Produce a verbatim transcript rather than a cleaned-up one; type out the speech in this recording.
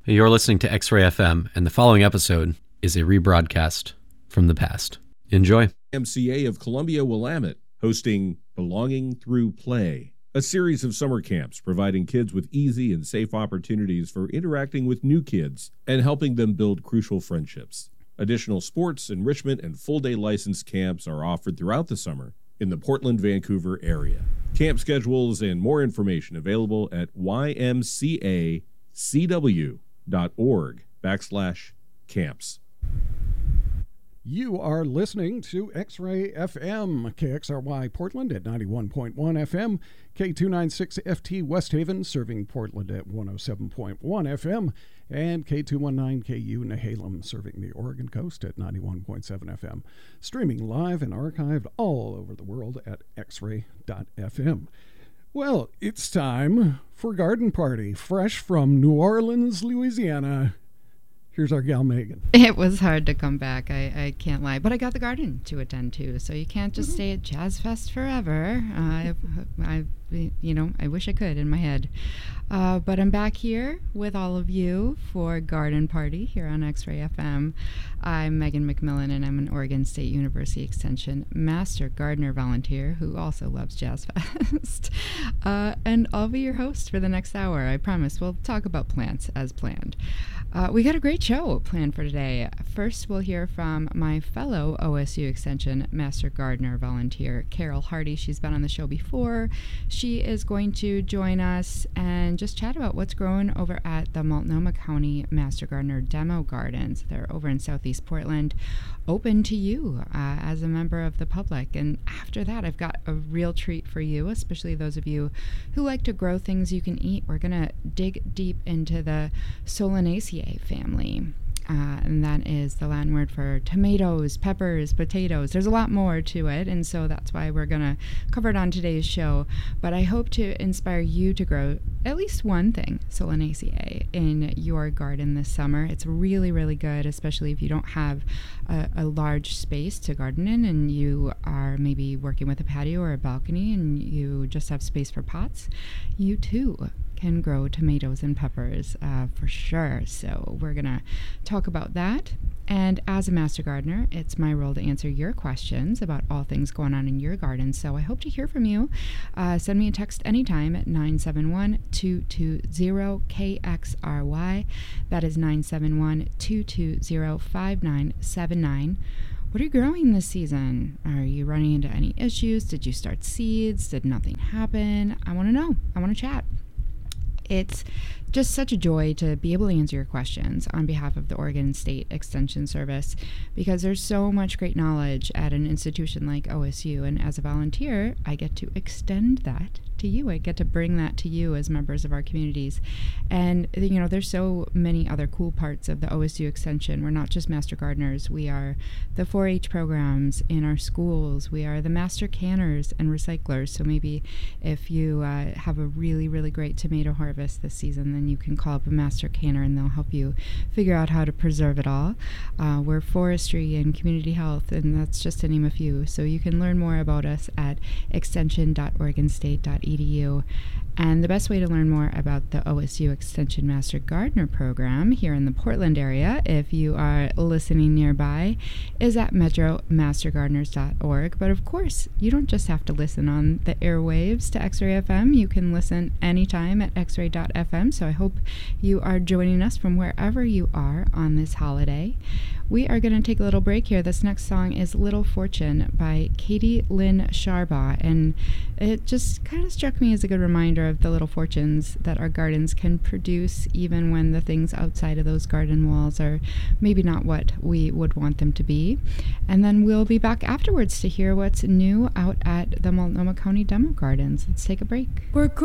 You're listening to X-Ray F M, and the following episode is a rebroadcast from the past. Enjoy. M C A of Columbia Willamette hosting Belonging Through Play, a series of summer camps providing kids with easy and safe opportunities for interacting with new kids and helping them build crucial friendships. Additional sports, enrichment, and full-day licensed camps are offered throughout the summer in the Portland-Vancouver area. Camp schedules and more information available at y m c a c w dot org backslash camps. You are listening to X-Ray F M, K X R Y Portland at ninety-one point one F M, K two ninety-six F T West Haven serving Portland at one oh seven point one F M, and K two nineteen K U Nehalem serving the Oregon coast at ninety-one point seven F M. Streaming live and archived all over the world at x ray dot f m. Well, it's time for Garden Party, fresh from New Orleans, Louisiana. Here's our gal, Megan. It was hard to come back, I, I can't lie. But I got the garden to attend to, so you can't just mm-hmm. stay at Jazz Fest forever. Uh, I, I, you know, I wish I could in my head. Uh, but I'm back here with all of you for Garden Party here on X-Ray F M. I'm Megan McMillan, and I'm an Oregon State University Extension Master Gardener Volunteer who also loves Jazz Fest. uh, and I'll be your host for the next hour, I promise. We'll talk about plants as planned. Uh, we got a great show planned for today. First, we'll hear from my fellow O S U Extension Master Gardener Volunteer, Carol Hardy. She's been on the show before. She is going to join us and just chat about what's growing over at the Multnomah County Master Gardener Demo Gardens. They're over in Southeast Portland, open to you uh, as a member of the public. And after that, I've got a real treat for you, especially those of you who like to grow things you can eat. We're going to dig deep into the Solanaceae family. Uh, and that is the Latin word for tomatoes, peppers, potatoes. There's a lot more to it, and so that's why we're going to cover it on today's show. But I hope to inspire you to grow at least one thing, Solanaceae, in your garden this summer. It's really, really good, especially if you don't have a, a large space to garden in and you are maybe working with a patio or a balcony and you just have space for pots. You, too, can grow tomatoes and peppers uh, for sure. So we're gonna talk about that. And as a master gardener, it's my role to answer your questions about all things going on in your garden. So I hope to hear from you. Uh, send me a text anytime at nine seven one, two two zero, K X R Y. That is nine seven one, two two zero, five nine seven nine. What are you growing this season? Are you running into any issues? Did you start seeds? Did nothing happen? I want to know. I want to chat. It's just such a joy to be able to answer your questions on behalf of the Oregon State Extension Service, because there's so much great knowledge at an institution like O S U, and as a volunteer, I get to extend that to you. I get to bring that to you as members of our communities. And, you know, there's so many other cool parts of the O S U Extension. We're not just master gardeners. We are the four H programs in our schools. We are the master canners and recyclers. So maybe if you uh, have a really, really great tomato harvest this season, then you can call up a master canner and they'll help you figure out how to preserve it all. Uh, we're forestry and community health, and that's just to name a few. So you can learn more about us at extension dot oregon state dot e d u. And the best way to learn more about the O S U Extension Master Gardener Program here in the Portland area, if you are listening nearby, is at metro master gardeners dot org. But of course, you don't just have to listen on the airwaves to X-Ray F M. You can listen anytime at x ray dot f m. So I hope you are joining us from wherever you are on this holiday. We are going to take a little break here. This next song is Little Fortune by Katie Lynn Sharbaugh, and it just kind of struck me as a good reminder of the little fortunes that our gardens can produce, even when the things outside of those garden walls are maybe not what we would want them to be. And then we'll be back afterwards to hear what's new out at the Multnomah County Demo Gardens. Let's take a break. We're